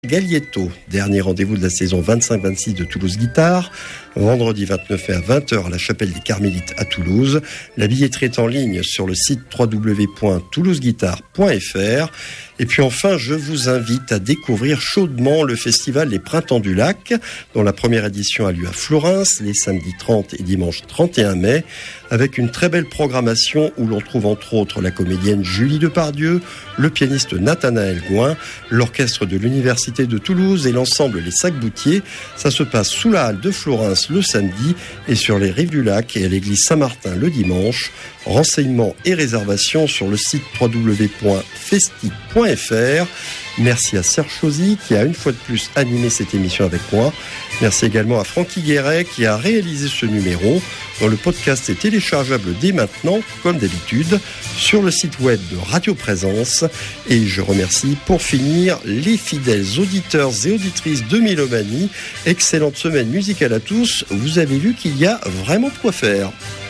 Galietto, dernier rendez-vous de la saison 25-26 de Toulouse Guitare, vendredi 29 mai à 20h à la chapelle des Carmélites à Toulouse. La billetterie est en ligne sur le site www.toulouseguitare.fr. Et puis enfin, je vous invite à découvrir chaudement le festival Les Printemps du Lac, dont la première édition a lieu à Florens, les samedis 30 et dimanche 31 mai, avec une très belle programmation où l'on trouve entre autres la comédienne Julie Depardieu, le pianiste Nathanaël Gouin, l'orchestre de l'Université de Toulouse et l'ensemble Les Sacs-Boutiers. Ça se passe sous la halle de Florens le samedi et sur les rives du lac et à l'église Saint-Martin le dimanche. Renseignements et réservations sur le site www.festi.fr. Merci à Serge Chauzy qui a une fois de plus animé cette émission avec moi. Merci également à Francky Guéret qui a réalisé ce numéro, dont le podcast est téléchargeable dès maintenant, comme d'habitude, sur le site web de Radio Présence. Et je remercie pour finir les fidèles auditeurs et auditrices de Mélomanie. Excellente semaine musicale à tous. Vous avez vu qu'il y a vraiment de quoi faire.